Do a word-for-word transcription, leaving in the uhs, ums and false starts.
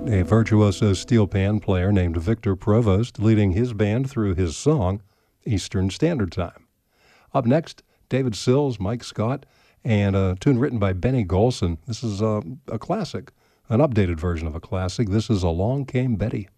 a virtuoso steel pan player named Victor Provost leading his band through his song, Eastern Standard Time. Up next, David Sills, Mike Scott, and a tune written by Benny Golson. This is a, a classic, an updated version of a classic. This is Along Came Betty.